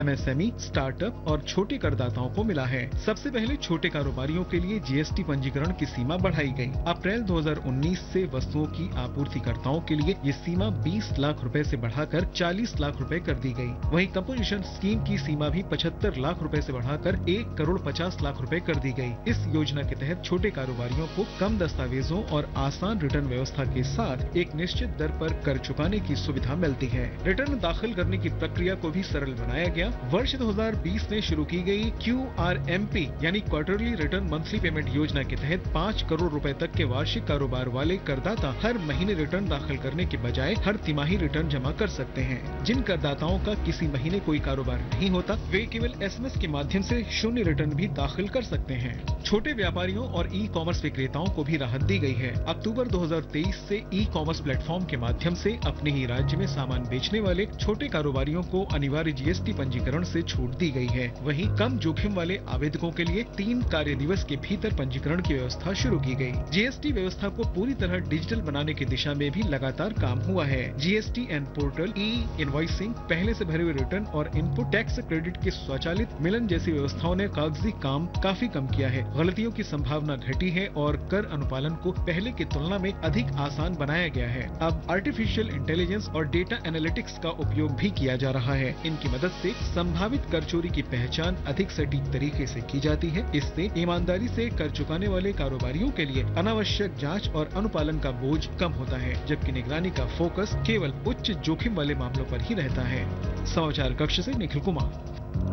MSME, startup और छोटे करदाताओं को मिला है। सबसे पहले छोटे कारोबारियों के लिए जीएसटी पंजीकरण की सीमा बढ़ाई गई। अप्रैल 2019 से वस्तुओं की आपूर्तिकर्ताओं के लिए ये सीमा 20 लाख रुपए से बढ़ाकर 40 लाख रुपए कर दी गई। वहीं कंपोजिशन स्कीम की सीमा भी 75 लाख रुपए से बढ़ाकर 1 करोड़ 50 लाख रुपए कर दी गई। इस योजना के तहत छोटे कारोबारियों को कम दस्तावेजों और आसान रिटर्न व्यवस्था के साथ एक निश्चित दर पर कर चुकाने की सुविधा मिलती है। रिटर्न दाखिल करने की प्रक्रिया को भी सरल बनाया गया। वर्ष 2020 में शुरू की गई QRMP यानी क्वार्टरली रिटर्न मंथली पेमेंट योजना के तहत 5 करोड़ रुपए तक के वार्षिक कारोबार वाले करदाता हर महीने रिटर्न दाखिल करने के बजाय हर तिमाही रिटर्न जमा कर सकते हैं। जिन करदाताओं का किसी महीने कोई कारोबार नहीं होता, वे केवल SMS के माध्यम से शून्य रिटर्न भी दाखिल कर सकते हैं। छोटे व्यापारियों और ई-कॉमर्स विक्रेताओं को भी राहत दी गई है। अक्टूबर 2023 से ई-कॉमर्स प्लेटफॉर्म के माध्यम से अपने ही राज्य में सामान बेचने वाले छोटे कारोबारियों को अनिवार्य जीएसटी पंजीकरण से छूट दी गई है। वहीं कम जोखिम वाले आवेदकों के लिए 3 कार्य दिवस के भीतर पंजीकरण की व्यवस्था शुरू की गई। जीएसटी व्यवस्था को पूरी तरह डिजिटल बनाने की दिशा में भी लगातार काम हुआ है। जीएसटी एंड पोर्टल, ई-इनवॉइसिंग, पहले से भरे हुए रिटर्न और इनपुट टैक्स क्रेडिट के स्वचालित मिलन जैसी व्यवस्थाओं ने कागजी काम काफी कम किया है। गलतियों की संभावना घटी है और कर अनुपालन को पहले की तुलना में अधिक आसान बनाया गया है। अब आर्टिफिशियल इंटेलिजेंस और डेटा एनालिटिक्स का उपयोग भी किया जा रहा है। इनकी मदद से संभावित कर चोरी की पहचान अधिक सटीक तरीके से की जाती है। इससे ईमानदारी से कर चुकाने वाले कारोबारियों के लिए अनावश्यक जांच और अनुपालन का बोझ कम होता है, जबकि निगरानी का फोकस केवल उच्च जोखिम वाले मामलों पर ही रहता है। समाचार कक्ष से निखिल कुमार।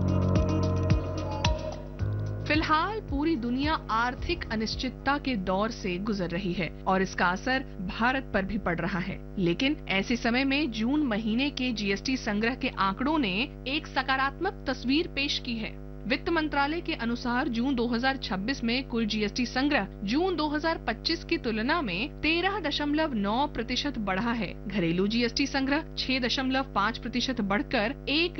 फिलहाल पूरी दुनिया आर्थिक अनिश्चितता के दौर से गुजर रही है और इसका असर भारत पर भी पड़ रहा है। लेकिन ऐसे समय में जून महीने के जीएसटी संग्रह के आंकड़ों ने एक सकारात्मक तस्वीर पेश की है। वित्त मंत्रालय के अनुसार जून 2026 में कुल जीएसटी संग्रह जून 2025 की तुलना में 13.9% बढ़ा है। घरेलू जीएसटी संग्रह 6.5% बढ़कर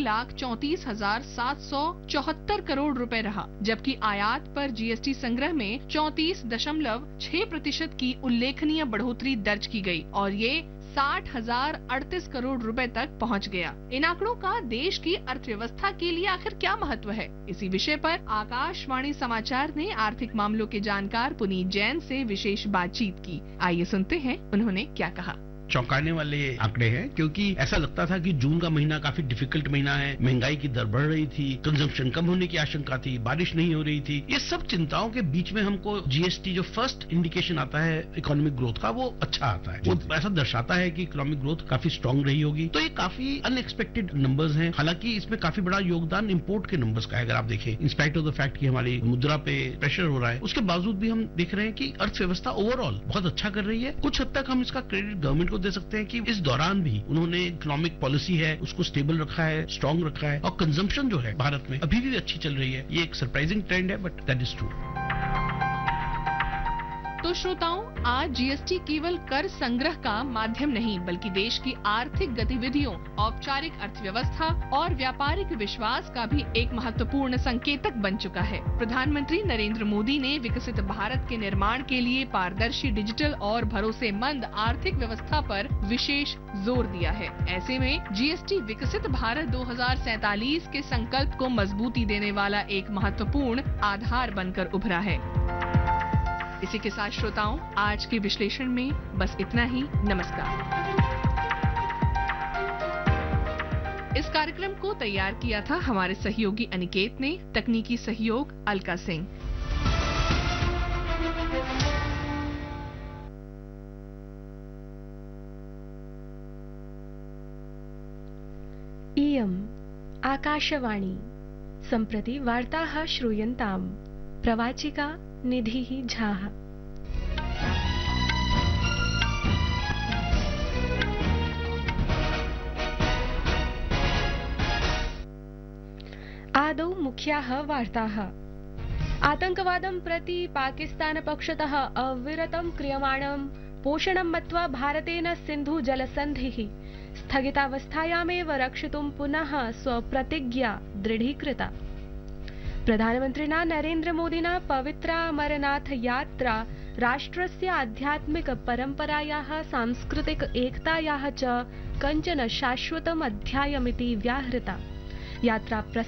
1,34,774 करोड़ रुपए रहा, जबकि आयात पर जीएसटी संग्रह में 34.6% की उल्लेखनीय बढ़ोतरी दर्ज की गई और ये 60,038 करोड़ रुपए तक पहुंच गया। इन आंकड़ों का देश की अर्थव्यवस्था के लिए आखिर क्या महत्व है? इसी विषय पर आकाशवाणी समाचार ने आर्थिक मामलों के जानकार पुनीत जैन से विशेष बातचीत की। आइए सुनते हैं उन्होंने क्या कहा। चौंकाने वाले आंकड़े हैं, क्योंकि ऐसा लगता था कि जून का महीना काफी डिफिकल्ट महीना है, महंगाई की दर बढ़ रही थी, कंजम्पशन कम होने की आशंका थी, बारिश नहीं हो रही थी। ये सब चिंताओं के बीच में हमको जीएसटी जो फर्स्ट इंडिकेशन आता है इकोनॉमिक ग्रोथ का, वो अच्छा आता है। वो ऐसा दर्शाता है कि इकोनॉमिक ग्रोथ काफी स्ट्रांग रही होगी। तो ये काफी अनएक्सपेक्टेड नंबर्स हैं। हालांकि इसमें काफी बड़ा योगदान इम्पोर्ट के नंबर्स का है। अगर आप देखें, इंस्पाइट ऑफ द फैक्ट कि हमारी मुद्रा पे प्रेशर हो रहा है, उसके बावजूद भी हम देख रहे हैं कि अर्थव्यवस्था ओवरऑल बहुत अच्छा कर रही है। कुछ हद तक हम इसका क्रेडिट गवर्नमेंट को दे सकते हैं कि इस दौरान भी उन्होंने इकोनॉमिक पॉलिसी है उसको स्टेबल रखा है, स्ट्रांग रखा है, और कंजम्पशन जो है भारत में अभी भी अच्छी चल रही है। ये एक सरप्राइजिंग ट्रेंड है, बट दैट इज ट्रू। तो श्रोताओं, आज जीएसटी केवल कर संग्रह का माध्यम नहीं, बल्कि देश की आर्थिक गतिविधियों, औपचारिक अर्थव्यवस्था और व्यापारिक विश्वास का भी एक महत्वपूर्ण संकेतक बन चुका है। प्रधानमंत्री नरेंद्र मोदी ने विकसित भारत के निर्माण के लिए पारदर्शी, डिजिटल और भरोसेमंद आर्थिक व्यवस्था पर विशेष जोर दिया है। ऐसे में जीएसटी विकसित भारत 2047 के संकल्प को मजबूती देने वाला एक महत्वपूर्ण आधार बनकर उभरा है। इसी के साथ श्रोताओं, आज के विश्लेषण में बस इतना ही। नमस्कार। इस कार्यक्रम को तैयार किया था हमारे सहयोगी अनिकेत ने, तकनीकी सहयोग अलका सिंह। इयम् आकाशवाणी। सम्प्रति वार्ताः श्रूयन्ताम्। प्रवाचिका निधिः झाः। आदौ मुख्याः वार्ताः। आतंकवादं प्रति पाकिस्तानपक्षतः अविरतं क्रियमाणं पोषणं मत्वा भारतेन सिन्धु जलसन्धिः स्थगितावस्थायामेव रक्षितुं पुनः स्वप्रतिज्ञा दृढीकृता। प्रधानमन्त्रिणा नरेन्द्र मोदिना पवित्रा अमरनाथ यात्रा राष्ट्रस्य आध्यात्मिक परम्परायाः, सांस्कृतिक एकतायाः च कञ्चन शाश्वतम् अध्यायमिति व्याहृता। यात्रा